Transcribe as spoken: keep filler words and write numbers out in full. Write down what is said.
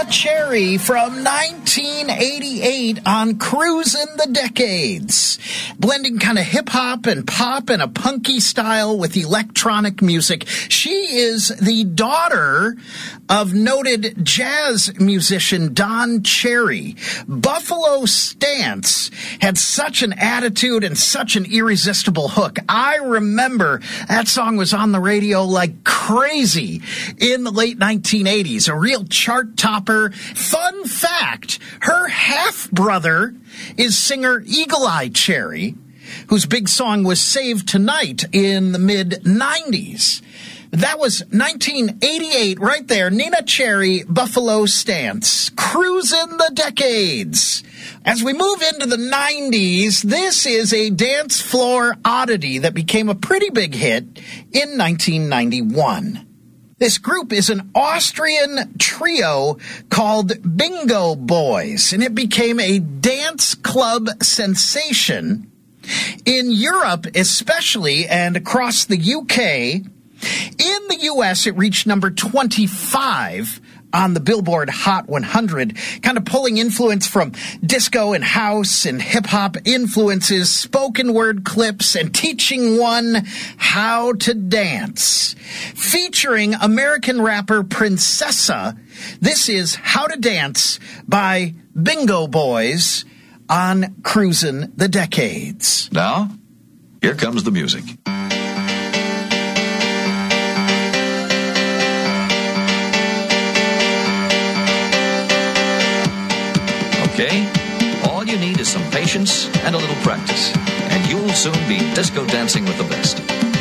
Cherry from nineteen eighty-eight on Cruisin' the Decades. Blending kind of hip-hop and pop and a punky style with electronic music. She is the daughter of noted jazz musician Don Cherry. Buffalo Stance had such an attitude and such an irresistible hook. I remember that song was on the radio like crazy in the late nineteen eighties. A real chart topper. Fun fact, her half-brother is singer Eagle Eye Cherry, whose big song was Save Tonight in the mid nineties. That was nineteen eighty-eight right there. Nina Cherry, Buffalo Stance, Cruisin' the Decades. As we move into the nineties, this is a dance floor oddity that became a pretty big hit in nineteen ninety-one. This group is an Austrian trio called Bingo Boys, and it became a dance club sensation in Europe especially and across the U K. In the U S, it reached number twenty-five on the Billboard Hot one hundred, kind of pulling influence from disco and house and hip-hop influences, spoken word clips, and teaching one how to dance. Featuring American rapper Princessa, this is How to Dance by Bingo Boys on Cruisin' the Decades. Now, here comes the music. Okay, all you need is some patience and a little practice, and you'll soon be disco dancing with the best.